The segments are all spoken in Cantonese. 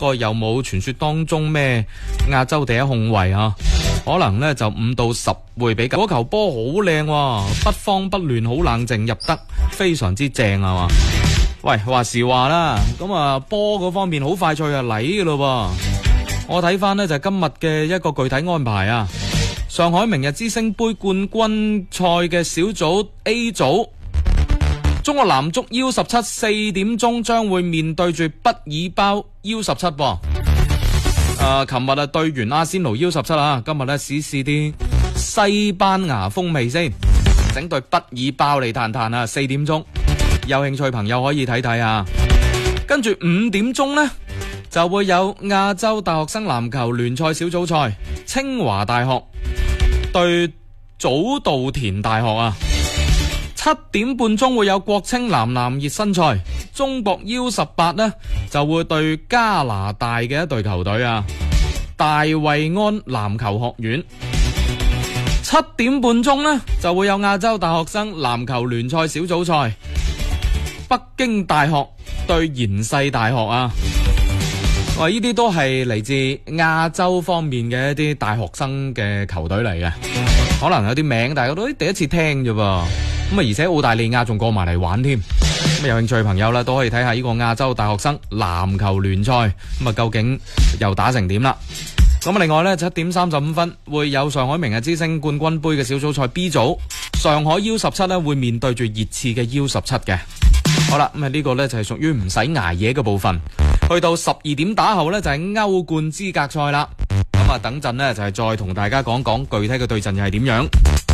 過又冇傳說當中咩亞洲第一控衛啊，可能呢就5到10會比較。嗰球波好靚喎，不慌不亂，好冷靜，入得非常之正啊嘛。喂，話時話啦，咁啊波嗰方面好快脆就嚟嘅咯喎。我睇翻呢就今日嘅一個具體安排啊。上海明日之星杯冠軍賽嘅小組 A 組，中國男足 U17 4點鐘將會面對住畢爾包 U17 噃。琴日對完阿仙奴 U17 啦，今日咧試啲西班牙風味先，整對畢爾包嚟彈彈啊！4點鐘，有興趣朋友可以睇睇啊。跟住5點鐘呢，就會有亞洲大學生籃球聯賽小組賽，清華大學對早稻田大學啊。7點半鐘會有國青男熱身賽，中國 U18 呢就會對加拿大嘅一隊球隊啊，大衛安籃球學院。7點半鐘呢就會有亞洲大學生籃球聯賽小組賽，北京大學對延世大學啊。哇！呢啲都係嚟自亞洲方面嘅一啲大學生嘅球隊嚟嘅，可能有啲名大家都第一次聽啫噃。咁啊，而且澳大利亞仲過埋嚟玩添。咁有興趣嘅朋友咧，都可以睇下呢個亞洲大學生籃球聯賽。咁啊，究竟又打成點啦？咁另外呢，7點35分會有上海明日之星冠軍杯嘅小組賽 B 組，上海 U17 呢會面對住熱刺嘅 U17 嘅。好啦，咁啊呢個呢就係屬於唔使捱夜嘅部分。去到12點打後呢，就係歐冠資格賽啦。咁啊等陣呢，就係再同大家講講具體嘅對陣又係點樣。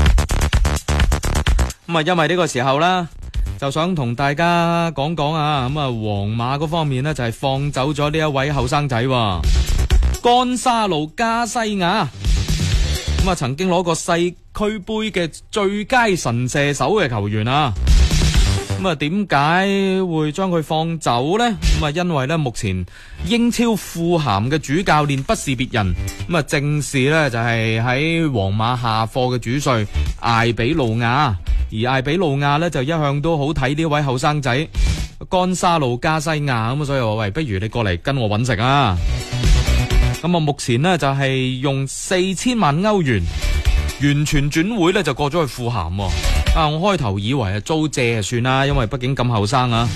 咁啊因為呢個時候啦，就想同大家講講啊。咁啊皇馬嗰方面呢，就係放走咗呢一位後生仔，干沙路加西亞。咁啊曾經攞過世俱杯嘅最佳神射手嘅球員啊。咁啊，點解會將佢放走呢？咁啊，因為呢，目前英超富咸嘅主教練不是別人，咁啊，正是呢，就係喺皇馬下課嘅主帥艾比路亞。而艾比路亞呢，就一向都好睇呢位後生仔干沙路加西亞，咁所以話喂，不如你過嚟跟我搵食啊！咁啊，目前呢，就係用4000萬歐元完全轉會呢，就過咗去富咸喎。我開頭以為租借就算啦，因為畢竟咁後生啊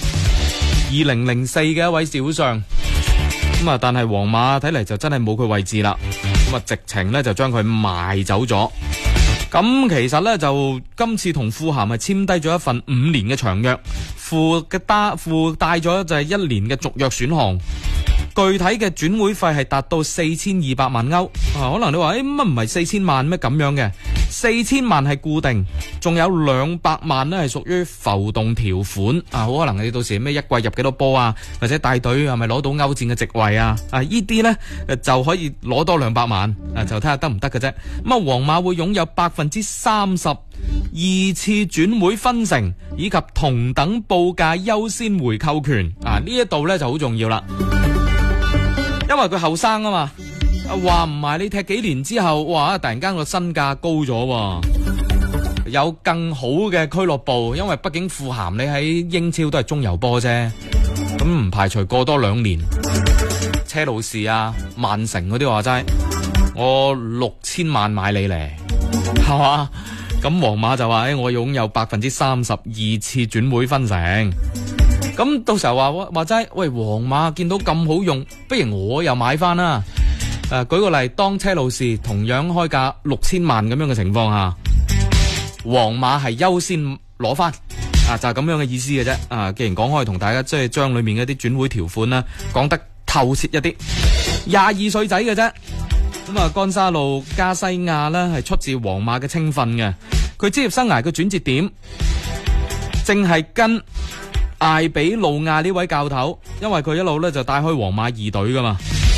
，2004嘅一位小將，咁啊，但係皇馬睇嚟就真係冇佢位置啦，咁啊，直情呢就將佢賣走咗。咁其實呢，就今次同富咸係簽低咗一份5年嘅長約，附帶咗就係1年嘅續約選項。具體嘅轉會費係達到4200萬歐，可能你話乜唔係4000萬咩咁樣嘅？4000萬係固定，仲有200萬呢係屬於浮動條款啊！好可能你到時咩一季入幾多波啊，或者帶隊係咪攞到歐戰嘅席位啊？呢啲呢就可以攞多200萬啊，就睇下得唔得嘅啫。咁啊，皇馬會擁有30%二次轉會分成以及同等報價優先回購權啊！呢一度呢就好重要啦。因為佢後生啊嘛，話唔埋你踢幾年之後，哇！突然間個身價高咗，有更好嘅俱樂部。因為畢竟富咸你喺英超都係中游波啫，咁唔排除過多2年，車路士啊、曼城嗰啲話齋，我6000萬買你嚟，係嘛？咁皇馬就話我擁有32%次轉會分成。咁到時候話齋，喂，皇馬見到咁好用，不如我又買翻啦。舉個例，當車路士同樣開價6000萬咁樣嘅情況下，皇馬係優先攞翻，就係咁樣嘅意思嘅啫。既然講開，同大家即係將裏面嘅啲轉會條款啦講得透徹一啲。22歲仔嘅啫，咁啊，干沙路加西亞呢係出自皇馬嘅青訓嘅，佢職業生涯嘅轉折點正係跟艾比路亞呢位教頭，因為佢一路咧就帶開皇馬2隊噶嘛。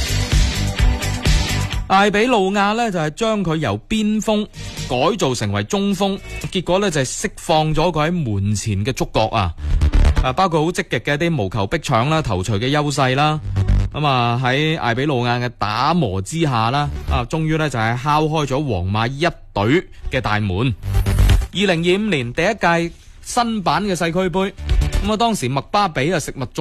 艾比路亞咧就係將佢由邊鋒改造成為中鋒，結果咧就係釋放咗佢喺門前嘅觸覺啊！包括好積極嘅一啲無球逼搶啦、頭錘嘅優勢啦。咁啊喺艾比路亞嘅打磨之下啦，終於咧就係敲開咗皇馬1隊嘅大門。2025年第一屆新版嘅世俱杯。咁啊，當時麥巴比食物